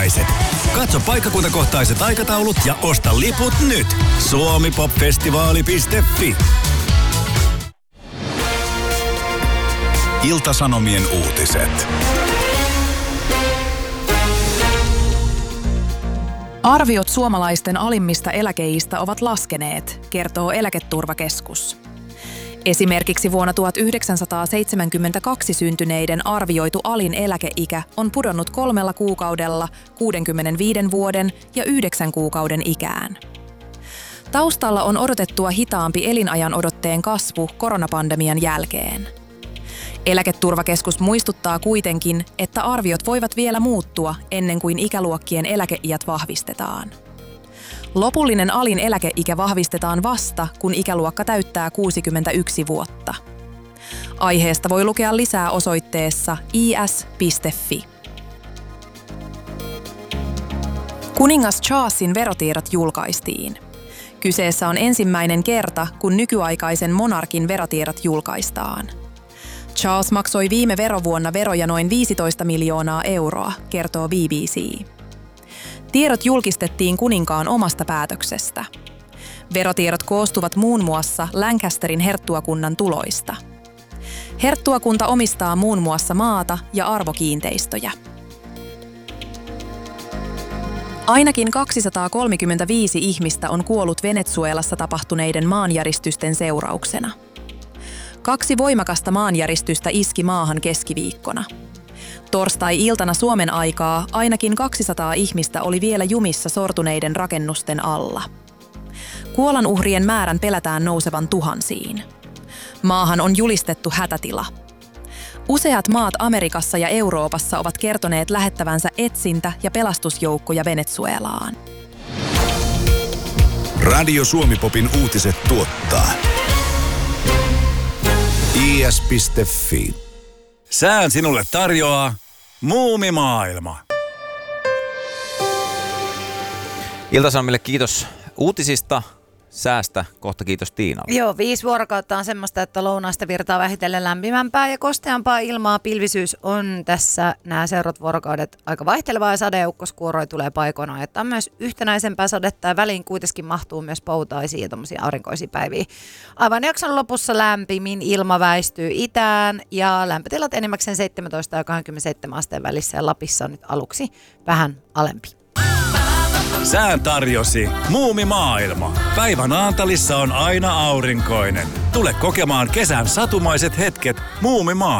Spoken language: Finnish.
Suomalaiset. Katso paikkakuntakohtaiset aikataulut ja osta liput nyt. Suomipopfestivaali.fi. Ilta-Sanomien uutiset. Arviot suomalaisten alimmista eläkeistä ovat laskeneet, kertoo Eläketurvakeskus. Esimerkiksi vuonna 1972 syntyneiden arvioitu alin eläkeikä on pudonnut 3 kuukaudella 65 vuoden ja 9 kuukauden ikään. Taustalla on odotettua hitaampi elinajan odotteen kasvu koronapandemian jälkeen. Eläketurvakeskus muistuttaa kuitenkin, että arviot voivat vielä muuttua ennen kuin ikäluokkien eläkeiät vahvistetaan. Lopullinen alin eläkeikä vahvistetaan vasta, kun ikäluokka täyttää 61 vuotta. Aiheesta voi lukea lisää osoitteessa is.fi. Kuningas Charlesin verotiedot julkaistiin. Kyseessä on ensimmäinen kerta, kun nykyaikaisen monarkin verotiedot julkaistaan. Charles maksoi viime verovuonna veroja noin 15 miljoonaa euroa, kertoo BBC. Tiedot julkistettiin kuninkaan omasta päätöksestä. Verotiedot koostuvat muun muassa Lancasterin herttuakunnan tuloista. Herttuakunta omistaa muun muassa maata ja arvokiinteistöjä. Ainakin 235 ihmistä on kuollut Venezuelassa tapahtuneiden maanjäristysten seurauksena. 2 voimakasta maanjäristystä iski maahan keskiviikkona. Torstai-iltana Suomen aikaa ainakin 200 ihmistä oli vielä jumissa sortuneiden rakennusten alla. Kuolonuhrien määrän pelätään nousevan tuhansiin. Maahan on julistettu hätätila. Useat maat Amerikassa ja Euroopassa ovat kertoneet lähettävänsä etsintä- ja pelastusjoukkoja Venezuelaan. Radio Suomi-popin uutiset tuottaa is.fi. Sään sinulle tarjoaa Muumimaailma. Ilta-Sanomille kiitos uutisista, säästä. Kohta kiitos Tiinalle. Joo, 5 vuorokautta on semmoista, että lounaasta virtaa vähitellen lämpimämpää ja kosteampaa ilmaa. Pilvisyys on tässä nämä seuraavat vuorokaudet aika vaihtelevaa ja sadeukkoskuoroja tulee paikoina. Että on myös yhtenäisempää sadetta ja väliin kuitenkin mahtuu myös poutaisia ja tommosia aurinkoisia päiviä. Aivan jakson lopussa lämpimin ilma väistyy itään ja lämpötilat enimmäkseen 17 ja 27 asteen välissä ja Lapissa on nyt aluksi vähän alempi. Sään tarjosi Muumimaailma. Päivä Naantalissa on aina aurinkoinen. Tule kokemaan kesän satumaiset hetket Muumimaailmassa.